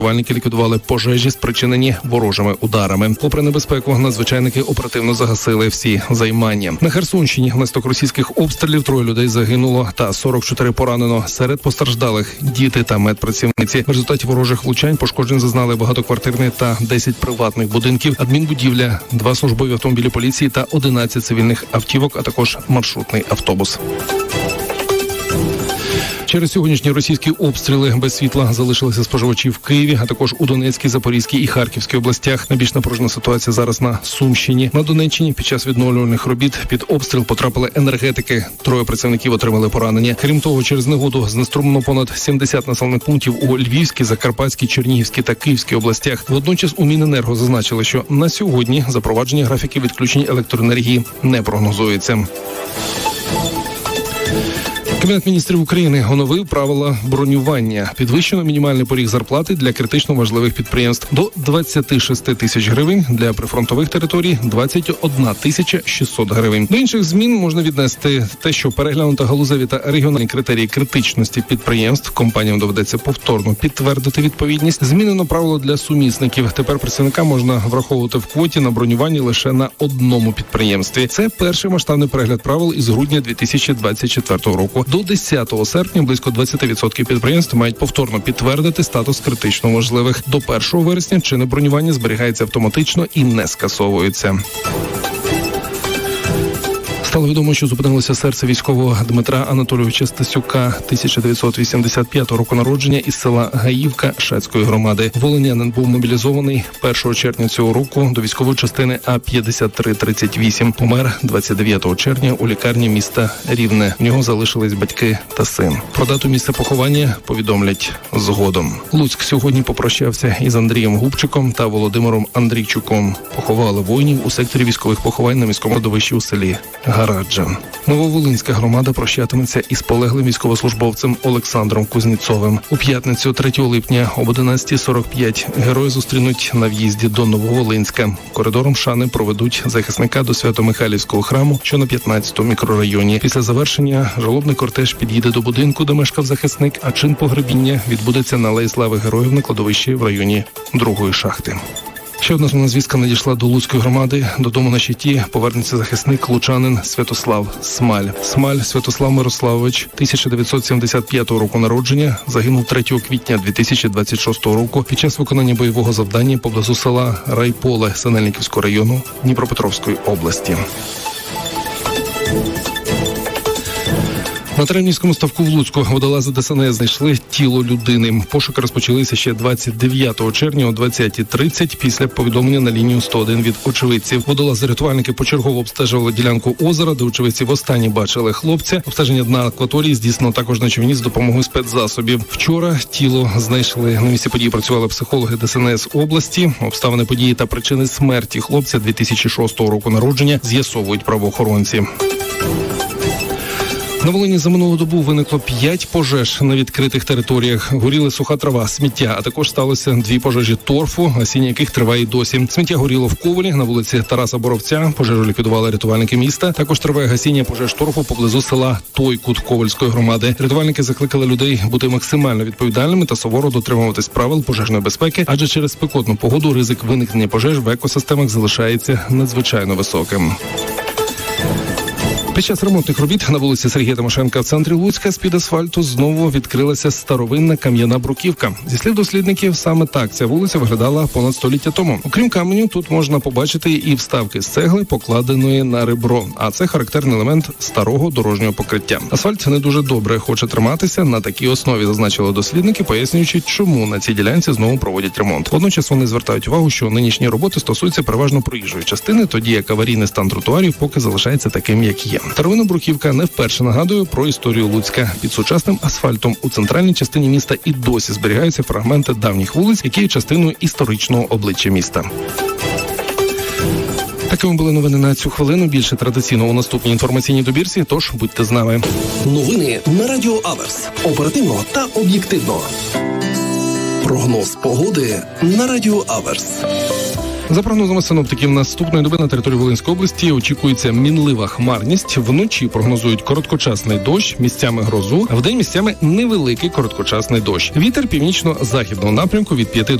Рятувальники ліквідували пожежі, спричинені ворожими ударами. Попри небезпеку, надзвичайники оперативно загасили всі займання. На Херсонщині внаслідок російських обстрілів 3 людей загинуло та 44 поранено. Серед постраждалих – діти та медпрацівниці. В результаті ворожих влучань пошкоджень зазнали багатоквартирні та 10 приватних будинків, адмінбудівля, 2 службові автомобілі поліції та 11 цивільних автівок, а також маршрутний автобус. Через сьогоднішні російські обстріли без світла залишилися споживачі в Києві, а також у Донецькій, Запорізькій і Харківській областях. Найбільш напружена ситуація зараз на Сумщині. На Донеччині під час відновлювальних робіт під обстріл потрапили енергетики. 3 працівників отримали поранення. Крім того, через негоду знеструмлено понад 70 населених пунктів у Львівській, Закарпатській, Чернігівській та Київській областях. Водночас у Міненерго зазначили, що на сьогодні запровадження графіків відключень електроенергії не прогнозується. Кабінет міністрів України оновив правила бронювання. Підвищено мінімальний поріг зарплати для критично важливих підприємств до 26 тисяч гривень, для прифронтових територій – 21 тисяча 600 гривень. До інших змін можна віднести те, що переглянуто галузеві та регіональні критерії критичності підприємств. Компаніям доведеться повторно підтвердити відповідність. Змінено правило для сумісників. Тепер працівника можна враховувати в квоті на бронюванні лише на одному підприємстві. Це перший масштабний перегляд правил із грудня 2024 року. До 10 серпня близько 20% підприємств мають повторно підтвердити статус критично важливих. До 1 вересня чинне бронювання зберігається автоматично і не скасовується. Стало відомо, що зупинилося серце військового Дмитра Анатолійовича Стасюка, 1985 року народження, із села Гаївка Шацької громади. Волинянин був мобілізований 1 червня цього року до військової частини А-5338. Помер 29 червня у лікарні міста Рівне. В нього залишились батьки та син. Про дату місця поховання повідомлять згодом. Луцьк сьогодні попрощався із Андрієм Губчиком та Володимиром Андрійчуком. Поховали воїнів у секторі військових поховань на міському кладовищі у селі Гараджа. Нововолинська громада прощатиметься із полеглим військовослужбовцем Олександром Кузніцовим. У п'ятницю 3 липня об 11:45 герої зустрінуть на в'їзді до Нововолинська. Коридором шани проведуть захисника до Свято-Михайлівського храму, що на 15-му мікрорайоні. Після завершення жалобний кортеж під'їде до будинку, де мешкав захисник, а чин погребіння відбудеться на Алеї Слави Героїв на кладовищі в районі 2-ї шахти. Ще одна основна звістка надійшла до Луцької громади. Додому на щиті повернеться захисник лучанин Святослав Смаль. Смаль Святослав Мирославович, 1975 року народження, загинув 3 квітня 2026 року під час виконання бойового завдання поблизу села Райполе Синельниківського району Дніпропетровської області. На Тернівському ставку в Луцьку водолази ДСНС знайшли тіло людини. Пошуки розпочалися ще 29 червня о 20:30 після повідомлення на лінію 101 від очевидців. Водолази-рятувальники почергово обстежували ділянку озера, де очевидці востаннє бачили хлопця. Обстеження дна акваторії здійснено також на човні з допомогою спецзасобів. Вчора тіло знайшли. На місці події працювали психологи ДСНС області. Обставини події та причини смерті хлопця 2006 року народження з'ясовують правоохоронці. На Волині за минулу добу виникло 5 пожеж на відкритих територіях. Горіли суха трава, сміття, а також сталося 2 пожежі торфу, гасіння яких триває й досі. Сміття горіло в Ковелі на вулиці Тараса Боровця. Пожежу ліквідували рятувальники міста. Також триває гасіння пожеж торфу поблизу села Тойкут Ковельської громади. Рятувальники закликали людей бути максимально відповідальними та суворо дотримуватись правил пожежної безпеки, адже через спекотну погоду ризик виникнення пожеж в екосистемах залишається надзвичайно високим. Під час ремонтних робіт на вулиці Сергія Тимошенка в центрі Луцька з-під асфальту знову відкрилася старовинна кам'яна бруківка. Зі слів дослідників, саме так ця вулиця виглядала понад століття тому. Окрім каменю, тут можна побачити і вставки з цегли, покладеної на ребро. А це характерний елемент старого дорожнього покриття. Асфальт не дуже добре хоче триматися на такій основі, зазначили дослідники, пояснюючи, чому на цій ділянці знову проводять ремонт. Водночас вони звертають увагу, що нинішні роботи стосуються переважно проїжджої частини, тоді як аварійний стан тротуарів поки залишається таким, як є. Старовинна бруківка не вперше нагадує про історію Луцька. Під сучасним асфальтом у центральній частині міста і досі зберігаються фрагменти давніх вулиць, які є частиною історичного обличчя міста. Такими були новини на цю хвилину. Більше традиційно у наступній інформаційній добірці, тож будьте з нами. Новини на Радіо Аверс. Оперативно та об'єктивно. Прогноз погоди на Радіо Аверс. За прогнозами синоптиків, наступної доби на території Волинської області очікується мінлива хмарність. Вночі прогнозують короткочасний дощ, місцями грозу, а вдень місцями невеликий короткочасний дощ. Вітер північно-західного напрямку від 5 до